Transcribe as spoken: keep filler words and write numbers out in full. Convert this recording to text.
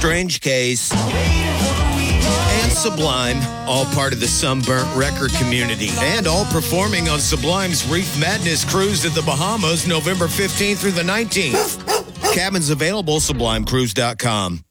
Strange Case, and Sublime, all part of the Sunburnt record community, and all performing on Sublime's Reef Madness cruise to the Bahamas November fifteenth through the nineteenth. Cabins available, sublime cruise dot com.